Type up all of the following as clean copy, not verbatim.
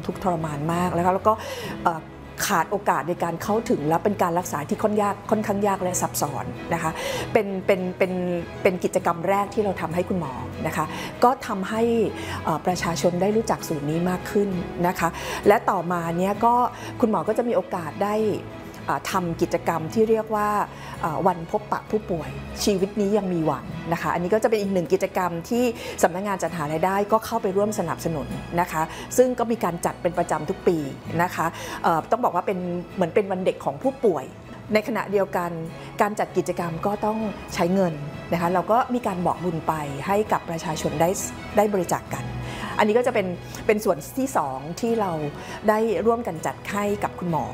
ทุกข์ทรมานมากแล้วก็ขาดโอกาสในการเข้าถึงและเป็นการรักษาที่ค่อนข้างยากและซับซ้อนนะคะเป็นกิจกรรมแรกที่เราทำให้คุณหมอนะคะก็ทำให้ประชาชนได้รู้จักศูนย์นี้มากขึ้นนะคะและต่อมาเนี่ยก็คุณหมอก็จะมีโอกาสได้ทำกิจกรรมที่เรียกว่าวันพบปะผู้ป่วยชีวิตนี้ยังมีหวังนะคะอันนี้ก็จะเป็นอีกหนึ่งกิจกรรมที่สำนักงานจัดหารายได้ก็เข้าไปร่วมสนับสนุนนะคะซึ่งก็มีการจัดเป็นประจำทุกปีนะคะต้องบอกว่าเป็นเหมือนเป็นวันเด็กของผู้ป่วยในขณะเดียวกันการจัดกิจกรรมก็ต้องใช้เงินนะคะเราก็มีการบอกบุญไปให้กับประชาชนได้บริจาคกันอันนี้ก็จะเป็นส่วนที่2ที่เราได้ร่วมกันจัดให้กับคุณหมอ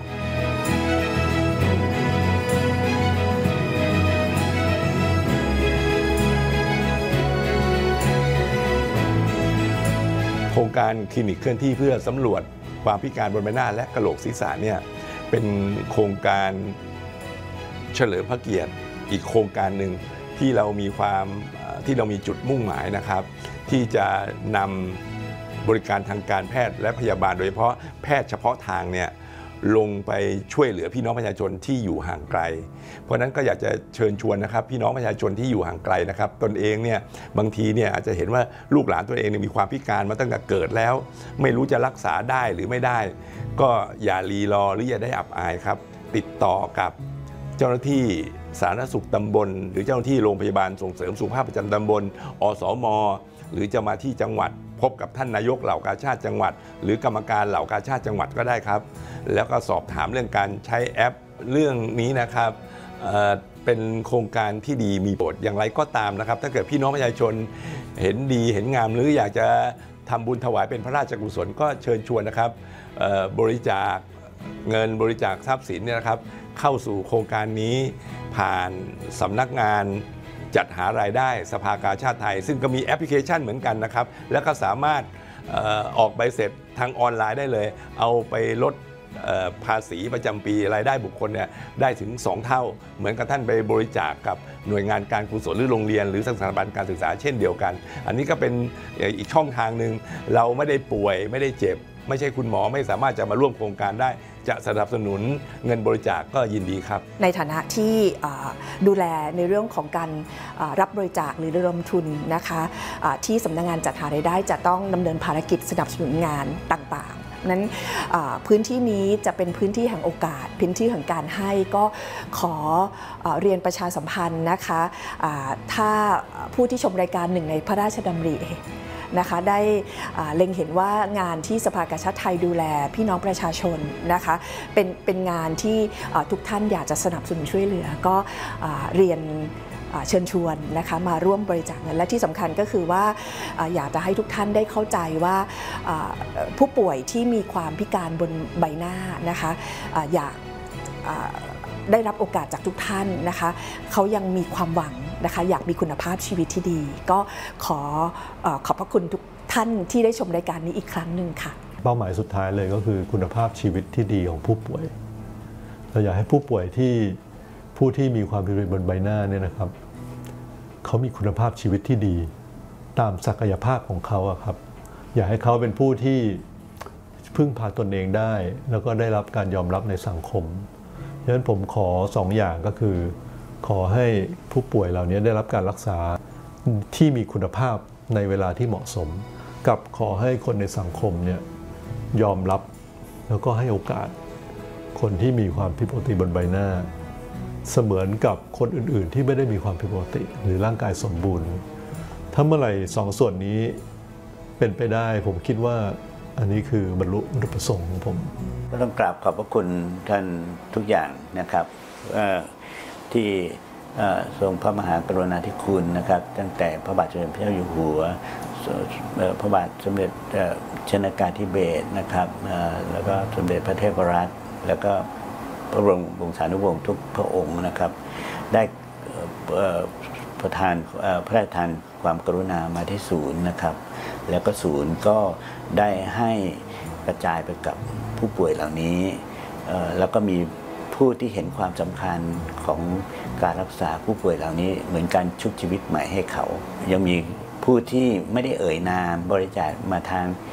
โครงการคลินิกเคลื่อนที่เพื่อสำรวจความพิการบนใบหน้าและกะโหลกศีรษะเนี่ยเป็นโครงการเฉลิมพระเกียรติอีกโครงการหนึ่งที่เรามีจุดมุ่งหมายนะครับที่จะนำบริการทางการแพทย์และพยาบาลโดยเฉพาะแพทย์เฉพาะทางเนี่ยลงไปช่วยเหลือพี่น้องประชาชนที่อยู่ห่างไกลเพราะนั้นก็อยากจะเชิญชวนนะครับพี่น้องประชาชนที่อยู่ห่างไกลนะครับตนเองเนี่ยบางทีเนี่ยอาจจะเห็นว่าลูกหลานตัวเองมีความพิการมาตั้งแต่เกิดแล้วไม่รู้จะรักษาได้หรือไม่ได้ก็อย่ารีรอหรืออย่าได้อับอายครับติดต่อกับเจ้าหน้าที่สาธารณสุขตำบลหรือเจ้าหน้าที่โรงพยาบาลส่งเสริมสุขภาพประจำตำบลอสม.หรือจะมาที่จังหวัดพบกับท่านนายกเหล่ากาชาดจังหวัดหรือกรรมการเหล่ากาชาดจังหวัดก็ได้ครับแล้วก็สอบถามเรื่องการใช้แอปเรื่องนี้นะครับเป็นโครงการที่ดีมีประโยชน์อย่างไรก็ตามนะครับถ้าเกิดพี่น้องประชาชนเห็นดีเห็นงามหรืออยากจะทำบุญถวายเป็นพระราชกุศลก็เชิญชวนนะครับบริจาคเงินบริจาคทรัพย์สินเนี่ยนะครับเข้าสู่โครงการนี้ผ่านสำนักงานจัดหารายได้สภากาชาดไทยซึ่งก็มีแอปพลิเคชันเหมือนกันนะครับแล้วก็สามารถออกใบเสร็จทางออนไลน์ได้เลยเอาไปลดภาษีประจำปีรายได้บุคคลเนี่ยได้ถึง2 เท่าเหมือนกับท่านไปบริจาคกับหน่วยงานการกุศลหรือโรงเรียนหรือสถาบันการศึกษาเช่นเดียวกันอันนี้ก็เป็นอีกช่องทางหนึ่งเราไม่ได้ป่วยไม่ได้เจ็บไม่ใช่คุณหมอไม่สามารถจะมาร่วมโครงการได้จะสนับสนุนเงินบริจาคก็ยินดีครับในฐานะที่ดูแลในเรื่องของการรับบริจาคหรือระดมทุนนะคะที่สำนักงานจัดหารายได้จะต้องดำเนินภารกิจสนับสนุนงานต่างๆนั้นพื้นที่นี้จะเป็นพื้นที่แห่งโอกาสพื้นที่แห่งการให้ก็ขอเรียนประชาสัมพันธ์นะคะถ้าผู้ที่ชมรายการหนึ่งในพระราชดำรินะคะได้เล็งเห็นว่างานที่สภากาชาดไทยดูแลพี่น้องประชาชนนะคะเป็นงานที่ทุกท่านอยากจะสนับสนุนช่วยเหลือก็เรียนเชิญชวนนะคะมาร่วมบริจาคเงินและที่สำคัญก็คือว่าอยากจะให้ทุกท่านได้เข้าใจว่าผู้ป่วยที่มีความพิการบนใบหน้านะคะอยากได้รับโอกาสจากทุกท่านนะคะเขายังมีความหวังนะคะอยากมีคุณภาพชีวิตที่ดีก็ขอบพระคุณทุกท่านที่ได้ชมรายการนี้อีกครั้งหนึ่งค่ะเป้าหมายสุดท้ายเลยก็คือคุณภาพชีวิตที่ดีของผู้ป่วยเราอยากให้ผู้ป่วยผู้ที่มีความพิการบนใบหน้าเนี่ยนะครับเขามีคุณภาพชีวิตที่ดีตามศักยภาพของเขาครับอยากให้เขาเป็นผู้ที่พึ่งพาตนเองได้แล้วก็ได้รับการยอมรับในสังคมฉะนั้นผมขอ2 อย่างก็คือขอให้ผู้ป่วยเหล่านี้ได้รับการรักษาที่มีคุณภาพในเวลาที่เหมาะสมกับขอให้คนในสังคมเนี่ยยอมรับแล้วก็ให้โอกาสคนที่มีความผิดปกติบนใบหน้าเสมือนกับคนอื่นๆที่ไม่ได้มีความผิดปกติหรือร่างกายสมบูรณ์ถ้าเมื่อไหร่2 ส่วนนี้เป็นไปได้ผมคิดว่าอันนี้คือบรรลุวัตถุประสงค์ของผมก็ต้องกราบขอบพระคุณท่านทุกอย่างนะครับที่ทรงพระมหากรุณาธิคุณนะครับตั้งแต่พระบาทสมเด็จพระเจ้าอยู่หัวพระบาทสมเด็จชนกาธิเบศรนะครับแล้วก็สมเด็จพระเทพรัตน์แล้วก็พระบรมวงศานุวงศ์ทุกพระองค์นะครับได้พระราชทานความกรุณามาที่ศูนย์นะครับแล้วก็ศูนย์ก็ได้ให้กระจายไปกับผู้ป่วยเหล่านี้แล้วก็มีผู้ที่เห็นความสำคัญของการรักษาผู้ป่วยเหล่านี้เหมือนการชุบชีวิตใหม่ให้เขายังมีผู้ที่ไม่ได้เอ่ยนามบริจาคมาทาง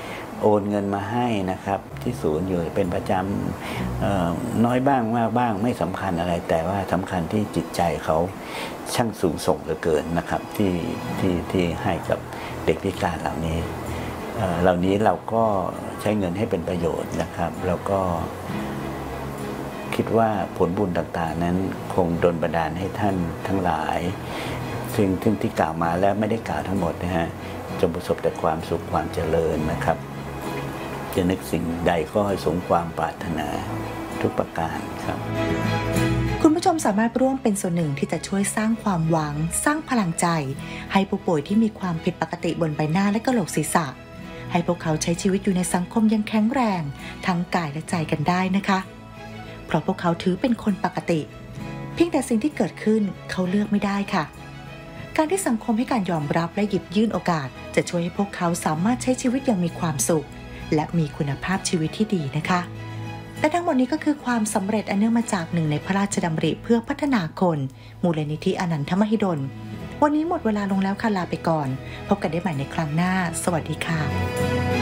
โอนเงินมาให้นะครับที่ศูนย์อยู่เป็นประจำน้อยบ้างมากบ้างไม่สำคัญอะไร แต่ว่าสำคัญที่จิตใจเขาช่างสูงส่งเหลือเกินนะครับที่ให้กับเด็กพิการเหล่านี้เราก็ใช้เงินให้เป็นประโยชน์นะครับแล้วก็คิดว่าผลบุญต่างๆนั้นคงดลบันดาลให้ท่านทั้งหลายซึ่งที่กล่าวมาแล้วไม่ได้กล่าวทั้งหมดนะฮะจงประสบแต่ความสุขความเจริญนะครับจะนึกสิ่งใดก็ให้สมความปรารถนาทุกประการครับคุณผู้ชมสามารถร่วมเป็นส่วนหนึ่งที่จะช่วยสร้างความหวังสร้างพลังใจให้ผู้ป่วยที่มีความผิดปกติบนใบหน้าและกะโหลกศีรษะให้พวกเขาใช้ชีวิตอยู่ในสังคมยังแข็งแรงทั้งกายและใจกันได้นะคะเพราะพวกเขาถือเป็นคนปกติเพียงแต่สิ่งที่เกิดขึ้นเขาเลือกไม่ได้ค่ะการที่สังคมให้การยอมรับและหยิบยื่นโอกาสจะช่วยให้พวกเขาสามารถใช้ชีวิตอย่างมีความสุขและมีคุณภาพชีวิตที่ดีนะคะและทั้งหมดนี้ก็คือความสำเร็จอันเนื่องมาจากหนึ่งในพระราชดำริเพื่อพัฒนาคนมูลนิธิอนันทมหิดลวันนี้หมดเวลาลงแล้วค่ะลาไปก่อนพบกันได้ใหม่ในครั้งหน้าสวัสดีค่ะ